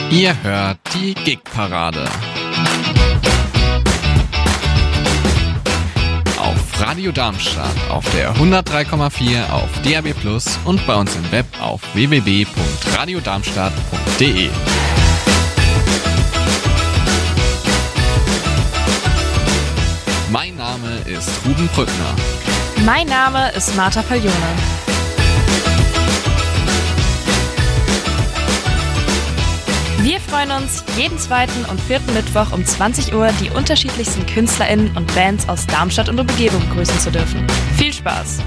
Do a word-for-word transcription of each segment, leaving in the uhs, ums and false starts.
Ihr hört die Gig-Parade. Auf Radio Darmstadt, auf der hundertdrei Komma vier, auf D A B plus und bei uns im Web auf w w w punkt radio darmstadt punkt d e. Mein Name ist Ruben Brückner. Mein Name ist Martha Paglione. Wir freuen uns, jeden zweiten und vierten Mittwoch um zwanzig Uhr die unterschiedlichsten KünstlerInnen und Bands aus Darmstadt und Umgebung begrüßen zu dürfen. Viel Spaß!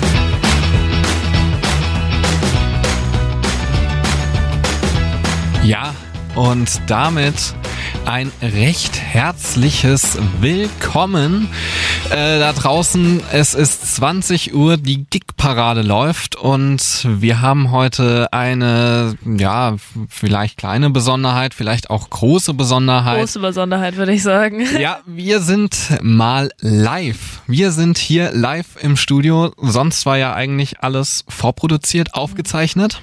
Ja, und damit ein recht herzliches Willkommen äh, da draußen. Es ist zwanzig Uhr, die Gig-Parade läuft und wir haben heute eine, ja, vielleicht kleine Besonderheit, vielleicht auch große Besonderheit. Große Besonderheit, würde ich sagen. Ja, wir sind mal live. Wir sind hier live im Studio. Sonst war ja eigentlich alles vorproduziert, aufgezeichnet.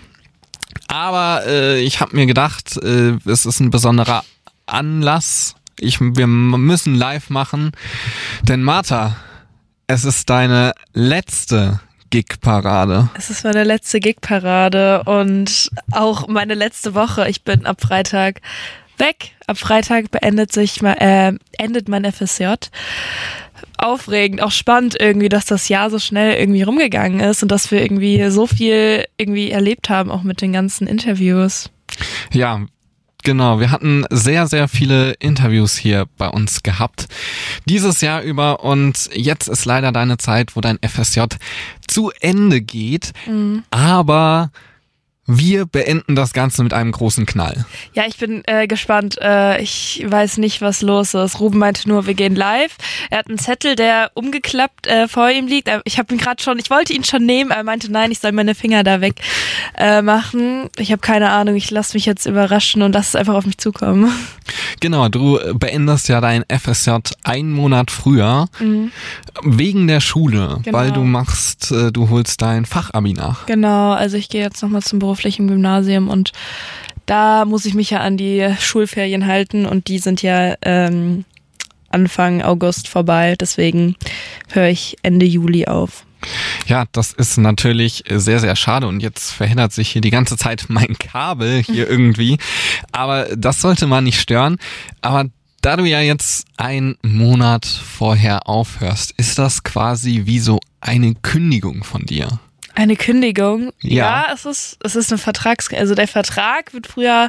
Aber äh, ich habe mir gedacht, äh, es ist ein besonderer Anlass. Ich, wir müssen live machen. Denn Martha, es ist deine letzte Gig-Parade. Es ist meine letzte Gig-Parade und auch meine letzte Woche. Ich bin ab Freitag weg. Ab Freitag beendet sich, äh, endet mein F S J. Aufregend, auch spannend irgendwie, dass das Jahr so schnell irgendwie rumgegangen ist und dass wir irgendwie so viel irgendwie erlebt haben, auch mit den ganzen Interviews. Ja, genau. Wir hatten sehr, sehr viele Interviews hier bei uns gehabt dieses Jahr über und jetzt ist leider deine Zeit, wo dein F S J zu Ende geht, mhm. aber wir beenden das Ganze mit einem großen Knall. Ja, ich bin äh, gespannt. Äh, ich weiß nicht, was los ist. Ruben meinte nur, wir gehen live. Er hat einen Zettel, der umgeklappt äh, vor ihm liegt. Ich habe ihn gerade schon, ich wollte ihn schon nehmen, er meinte, nein, ich soll meine Finger da weg äh, machen. Ich habe keine Ahnung, ich lasse mich jetzt überraschen und lass es einfach auf mich zukommen. Genau, du beendest ja dein F S J einen Monat früher, mhm. wegen der Schule, genau. Weil du machst, äh, du holst dein Fachabi nach. Genau, also ich gehe jetzt nochmal zum beruflichen Gymnasium und da muss ich mich ja an die Schulferien halten und die sind ja ähm, Anfang August vorbei, deswegen höre ich Ende Juli auf. Ja, das ist natürlich sehr, sehr schade und jetzt verhindert sich hier die ganze Zeit mein Kabel hier irgendwie, aber das sollte man nicht stören. Aber da du ja jetzt einen Monat vorher aufhörst, ist das quasi wie so eine Kündigung von dir? Eine Kündigung? Ja, ja es ist es ist eine Vertrags... Also der Vertrag wird früher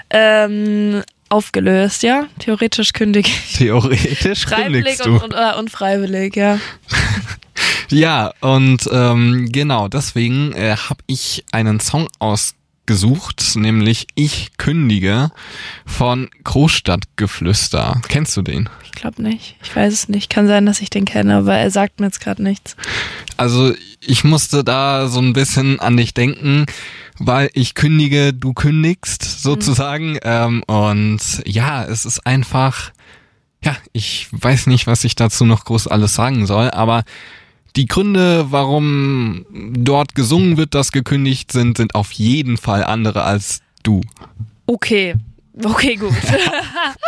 ähm, aufgelöst, ja? Theoretisch kündige ich. Theoretisch kündigst du. Freiwillig und, und äh, unfreiwillig, ja. Ja, und ähm, genau, deswegen äh, habe ich einen Song ausgesucht, nämlich Ich kündige von Großstadtgeflüster. Kennst du den? Ich glaube nicht. Ich weiß es nicht. Kann sein, dass ich den kenne, aber er sagt mir jetzt gerade nichts. Also ich musste da so ein bisschen an dich denken, weil ich kündige, du kündigst sozusagen. Mhm. Ähm, und ja, es ist einfach, ja, ich weiß nicht, was ich dazu noch groß alles sagen soll, aber die Gründe, warum dort gesungen wird, dass gekündigt sind, sind auf jeden Fall andere als du. Okay, okay, gut.